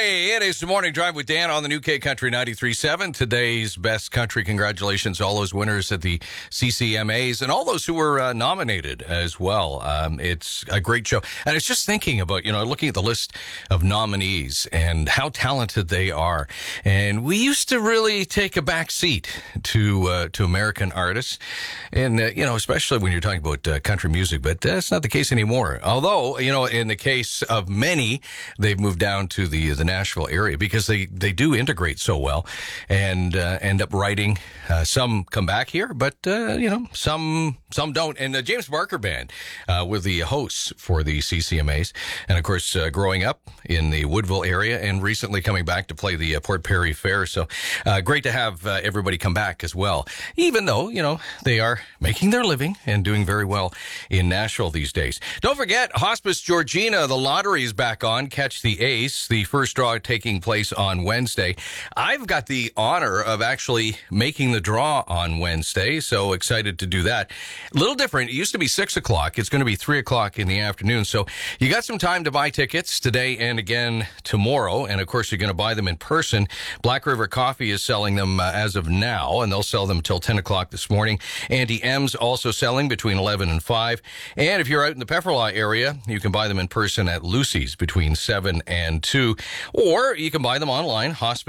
Hey, it is the Morning Drive with Dan on the new K Country 93.7. Today's Best Country. Congratulations to all those winners at the CCMAs and all those who were nominated as well. It's a great show. And it's just thinking about, looking at the list of nominees and how talented they are. And we used to really take a back seat to American artists. And, especially when you're talking about country music, but that's not the case anymore. Although, in the case of many, they've moved down to the Nashville area because they do integrate so well and end up writing. Some come back here, but some don't. And the James Barker Band were the hosts for the CCMAs, and of course growing up in the Woodville area and recently coming back to play the Port Perry Fair. So great to have everybody come back as well, even though they are making their living and doing very well in Nashville these days. Don't forget, Hospice Georgina, the lottery is back on. Catch the Ace, the first draw taking place on Wednesday. I've got the honor of actually making the draw on Wednesday, so excited to do that. A little different. It used to be 6 o'clock. It's going to be 3 o'clock in the afternoon, so you got some time to buy tickets today and again tomorrow, and of course you're going to buy them in person. Black River Coffee is selling them as of now, and they'll sell them till 10 o'clock this morning. Auntie M's also selling between 11 and 5, and if you're out in the Pefferlaw area, you can buy them in person at Lucy's between 7 and 2, or you can buy them online.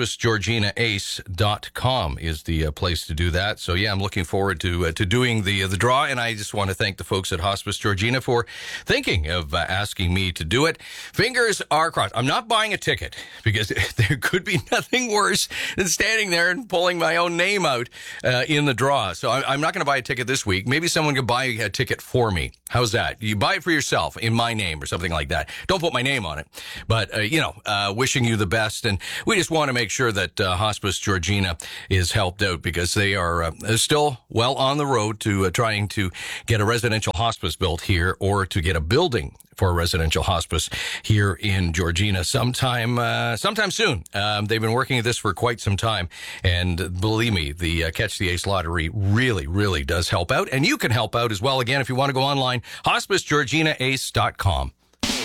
HospiceGeorginaAce.com is the place to do that. So yeah, I'm looking forward to doing the draw, and I just want to thank the folks at Hospice Georgina for thinking of asking me to do it. Fingers are crossed. I'm not buying a ticket because there could be nothing worse than standing there and pulling my own name out in the draw. So I'm not going to buy a ticket this week. Maybe someone could buy a ticket for me. How's that? You buy it for yourself in my name or something like that. Don't put my name on it. But, wishing you the best. And we just want to make sure that Hospice Georgina is helped out because they are still well on the road to trying to get a residential hospice built here or to get a building for a residential hospice here in Georgina sometime soon. They've been working at this for quite some time. And believe me, the Catch the Ace lottery really, really does help out. And you can help out as well. Again, if you want to go online, HospiceGeorginaAce.com.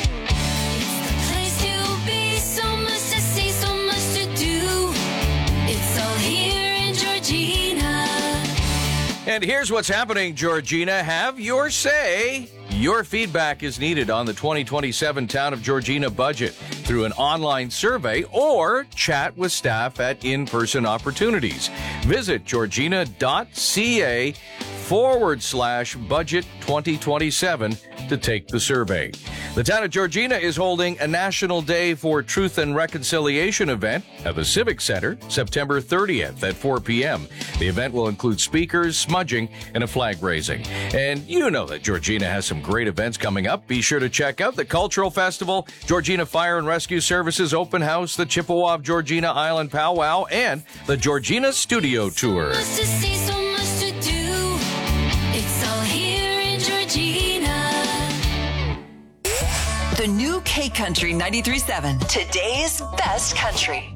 And here's what's happening, Georgina. Have your say. Your feedback is needed on the 2027 Town of Georgina budget through an online survey or chat with staff at in-person opportunities. Visit georgina.ca/budget 2027 to take the survey. The Town of Georgina is holding a National Day for Truth and Reconciliation event at the Civic Center September 30th at 4 p.m. The event will include speakers, smudging, and a flag raising. And you know that Georgina has some great events coming up. Be sure to check out the Cultural Festival, Georgina Fire and Rescue Services Open House, the Chippewa of Georgina Island Powwow, and the Georgina Studio Tour. The new K Country 93.7. Today's best country.